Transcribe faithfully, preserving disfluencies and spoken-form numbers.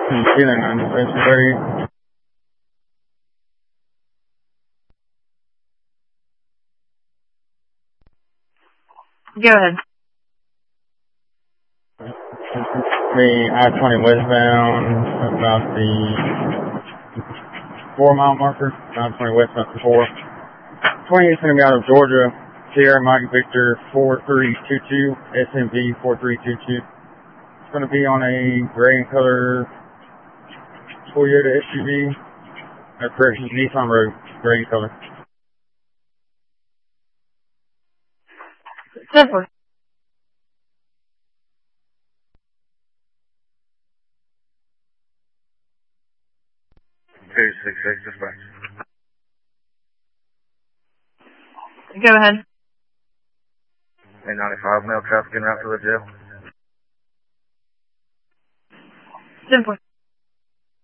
Feeling unnecessary. Go ahead. The I twenty westbound about the four mile marker. I twenty westbound for four. twenty is going to be out of Georgia. Sierra Mike Victor four three two two, S M V four three two two. It's going to be on a gray and color Toyota S U V. Uh, correction, Nissan Rogue, gray and color. Simple. two six six, dispatch. Go ahead. eight ninety-five, male traffic en route to the jail. Simple.